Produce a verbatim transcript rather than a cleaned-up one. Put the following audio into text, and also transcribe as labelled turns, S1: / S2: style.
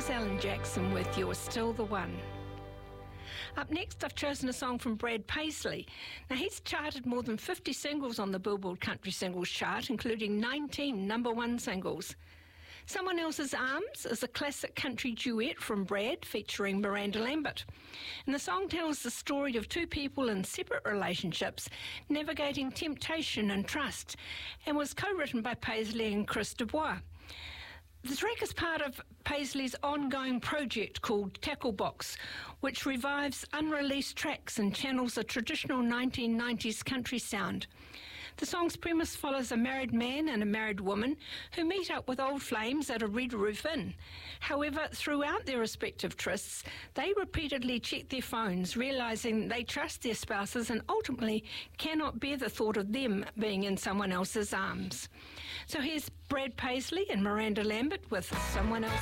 S1: was Alan Jackson with You're Still the One. Up next, I've chosen a song from Brad Paisley. Now, he's charted more than fifty singles on the Billboard Country Singles chart, including nineteen number one singles. Someone Else's Arms is a classic country duet from Brad featuring Miranda Lambert. And the song tells the story of two people in separate relationships navigating temptation and trust, and was co-written by Paisley and Chris Dubois. The track is part of Paisley's ongoing project called Tacklebox, which revives unreleased tracks and channels a traditional nineteen nineties country sound. The song's premise follows a married man and a married woman who meet up with old flames at a Red Roof Inn. However, throughout their respective trysts, they repeatedly check their phones, realising they trust their spouses and ultimately cannot bear the thought of them being in someone else's arms. So here's Brad Paisley and Miranda Lambert with Someone Else's